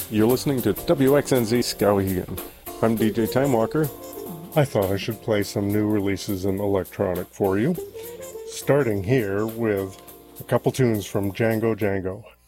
You're listening to WXNZ Skowhegan. I'm DJ Timewalker. I thought I should play some new releases in electronic for you, starting here with a couple tunes from Django Django.